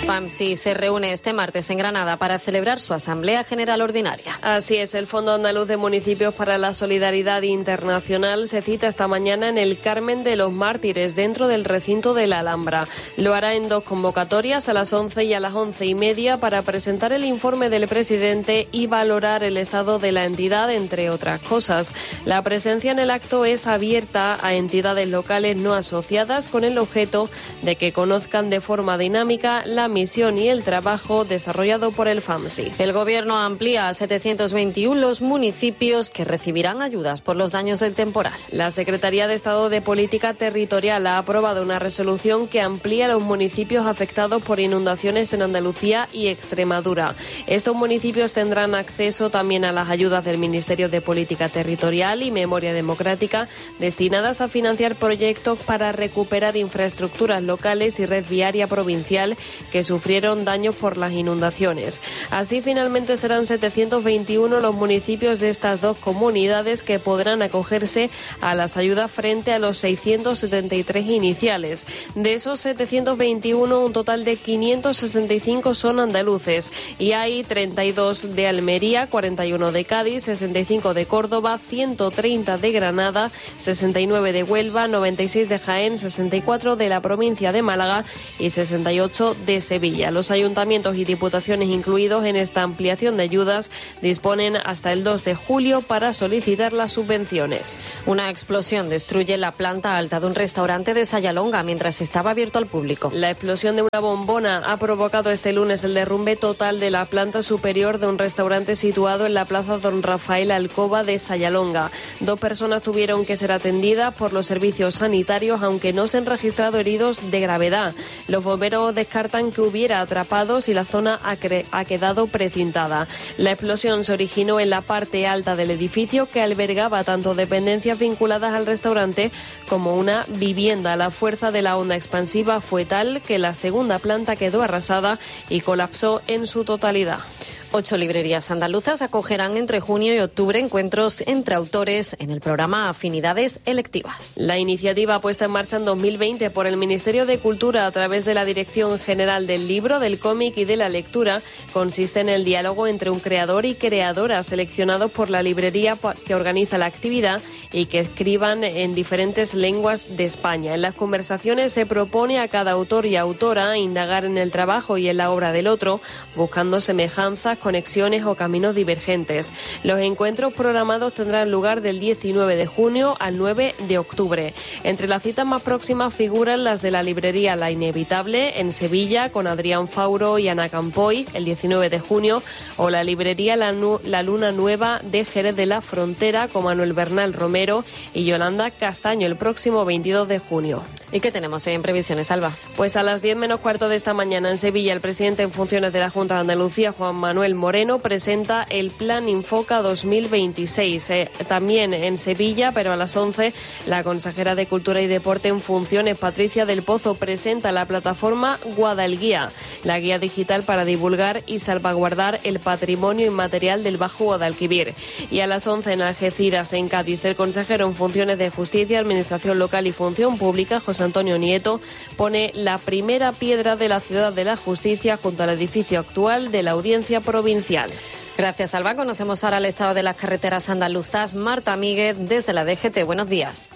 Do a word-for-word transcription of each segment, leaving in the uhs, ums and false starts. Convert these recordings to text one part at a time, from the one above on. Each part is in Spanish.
FAMSI se reúne este martes en Granada para celebrar su Asamblea General Ordinaria. Así es, el Fondo Andaluz de Municipios para la Solidaridad Internacional se cita esta mañana en el Carmen de los Mártires, dentro del recinto de la Alhambra. Lo hará en dos convocatorias, a las once y a las once y media, para presentar el informe del presidente y valorar el estado de la entidad, entre otras cosas. La presencia en el acto es abierta a entidades locales no asociadas, con el objeto de que conozcan de forma dinámica la misión y el trabajo desarrollado por el FAMSI. El Gobierno amplía a setecientos veintiuno los municipios que recibirán ayudas por los daños del temporal. La Secretaría de Estado de Política Territorial ha aprobado una resolución que amplía los municipios afectados por inundaciones en Andalucía y Extremadura. Estos municipios tendrán acceso también a las ayudas del Ministerio de Política Territorial y Memoria Democrática, destinadas a financiar proyectos para recuperar infraestructuras locales y red viaria provincial que sufrieron daños por las inundaciones. Así, finalmente serán setecientos veintiuno los municipios de estas dos comunidades que podrán acogerse a las ayudas frente a los seiscientos setenta y tres iniciales. De esos setecientos veintiuno, un total de quinientos sesenta y cinco son andaluces y hay treinta y dos de Almería, cuarenta y uno de Cádiz, sesenta y cinco de Córdoba, ciento treinta de Granada, sesenta y nueve de Huelva, noventa y seis de Jaén, sesenta y cuatro de la provincia de Málaga y sesenta y ocho de Sevilla. Los ayuntamientos y diputaciones incluidos en esta ampliación de ayudas disponen hasta el dos de julio para solicitar las subvenciones. Una explosión destruye la planta alta de un restaurante de Sayalonga mientras estaba abierto al público. La explosión de una bombona ha provocado este lunes el derrumbe total de la planta superior de un restaurante situado en la plaza Don Rafael Alcoba de Sayalonga. Dos personas tuvieron que ser atendidas por los servicios sanitarios, aunque no se han registrado heridos de gravedad. Los bomberos descartan que hubiera atrapados y la zona ha, ha quedado precintada. La explosión se originó en la parte alta del edificio, que albergaba tanto dependencias vinculadas al restaurante como una vivienda. La fuerza de la onda expansiva fue tal que la segunda planta quedó arrasada y colapsó en su totalidad. Ocho librerías andaluzas acogerán entre junio y octubre encuentros entre autores en el programa Afinidades Electivas. La iniciativa, puesta en marcha en dos mil veinte por el Ministerio de Cultura a través de la Dirección General del Libro, del Cómic y de la Lectura, consiste en el diálogo entre un creador y creadora seleccionados por la librería que organiza la actividad y que escriban en diferentes lenguas de España. En las conversaciones se propone a cada autor y autora indagar en el trabajo y en la obra del otro, buscando semejanzas, conexiones o caminos divergentes. Los encuentros programados tendrán lugar del diecinueve de junio al nueve de octubre. Entre las citas más próximas figuran las de la librería La Inevitable en Sevilla, con Adrián Fauro y Ana Campoy, el diecinueve de junio, o la librería La, Nu- La Luna Nueva de Jerez de la Frontera, con Manuel Bernal Romero y Yolanda Castaño, el próximo veintidós de junio. ¿Y qué tenemos hoy en previsiones, Alba? Pues a las diez menos cuarto de esta mañana en Sevilla, el presidente en funciones de la Junta de Andalucía, Juan Manuel Moreno, presenta el Plan Infoca dos mil veintiséis. Eh, también en Sevilla, pero a las once, la consejera de Cultura y Deporte en funciones, Patricia del Pozo, presenta la plataforma Guadalguía, la guía digital para divulgar y salvaguardar el patrimonio inmaterial del Bajo Guadalquivir. Y a las once en Algeciras, en Cádiz, el consejero en funciones de Justicia, Administración Local y Función Pública, José Antonio Nieto, pone la primera piedra de la Ciudad de la Justicia junto al edificio actual de la Audiencia Provincial. Gracias, Alba. Conocemos ahora el estado de las carreteras andaluzas. Marta Míguez, desde la D G T. Buenos días.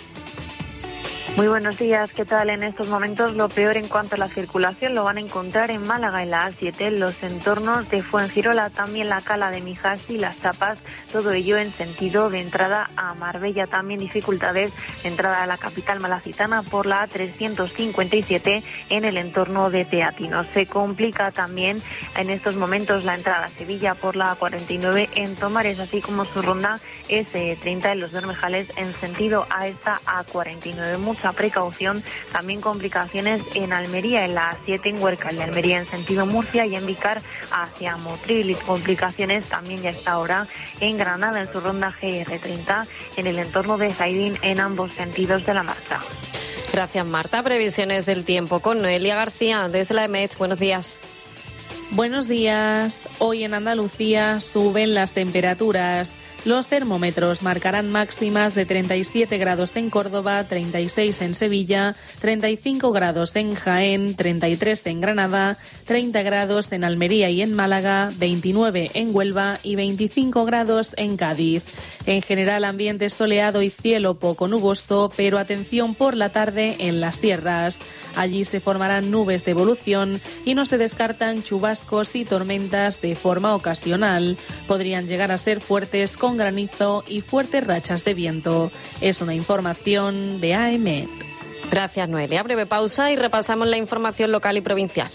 Muy buenos días, ¿qué tal? En estos momentos lo peor en cuanto a la circulación lo van a encontrar en Málaga, en la A siete, en los entornos de Fuengirola, también la Cala de Mijas y Las Tapas, todo ello en sentido de entrada a Marbella. También dificultades de entrada a la capital malacitana por la A trescientos cincuenta y siete en el entorno de Teatino. Se complica también en estos momentos la entrada a Sevilla por la A cuarenta y nueve en Tomares, así como su ronda ese treinta en Los Bermejales en sentido a esta A cuarenta y nueve. Mucha precaución, también complicaciones en Almería, en la A siete en Huércal de Almería en sentido Murcia y en Vicar hacia Motril, y complicaciones también ya está ahora en Granada en su ronda G R treinta en el entorno de Zaidín en ambos sentidos de la marcha. Gracias, Marta. Previsiones del tiempo con Noelia García desde la E M E T. Buenos días. Buenos días. Hoy en Andalucía suben las temperaturas. Los termómetros marcarán máximas de treinta y siete grados en Córdoba, treinta y seis en Sevilla, treinta y cinco grados en Jaén, treinta y tres en Granada, treinta grados en Almería y en Málaga, veintinueve en Huelva y veinticinco grados en Cádiz. En general, ambiente soleado y cielo poco nuboso, pero atención por la tarde en las sierras. Allí se formarán nubes de evolución y no se descartan chubascos y tormentas de forma ocasional. Podrían llegar a ser fuertes con granizo y fuertes rachas de viento. Es una información de A E M E T. Gracias, Noelia. Breve pausa y repasamos la información local y provincial.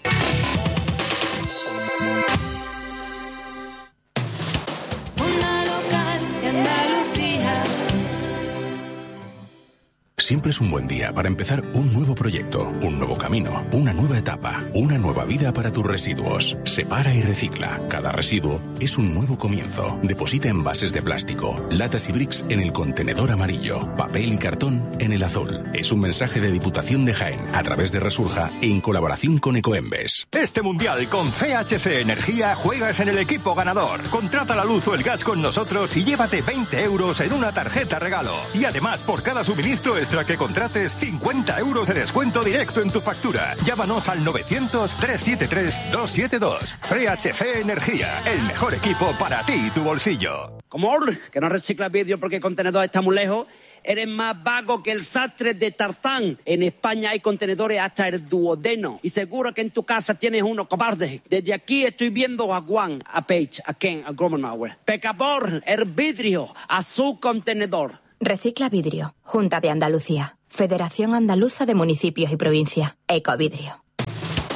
Siempre es un buen día para empezar un nuevo proyecto, un nuevo camino, una nueva etapa, una nueva vida para tus residuos. Separa y recicla. Cada residuo es un nuevo comienzo. Deposita envases de plástico, latas y bricks en el contenedor amarillo, papel y cartón en el azul. Es un mensaje de Diputación de Jaén a través de Resurja en colaboración con Ecoembes. Este mundial con C H C Energía juegas en el equipo ganador. Contrata la luz o el gas con nosotros y llévate veinte euros en una tarjeta regalo. Y además, por cada suministro extra que contrates, cincuenta euros de descuento directo en tu factura. Llámanos al novecientos, trescientos setenta y tres, doscientos setenta y dos. C H C Energía, el mejor equipo para ti y tu bolsillo. Como que no reciclas vidrio porque el contenedor está muy lejos, eres más vago que el sastre de Tarzán. En España hay contenedores hasta el duodeno. Y seguro que en tu casa tienes uno, cobarde. Desde aquí estoy viendo a Juan, a Paige, a Ken, a Gromenauer. Pecador, el vidrio, a su contenedor. Recicla vidrio. Junta de Andalucía. Federación Andaluza de Municipios y Provincias. Ecovidrio.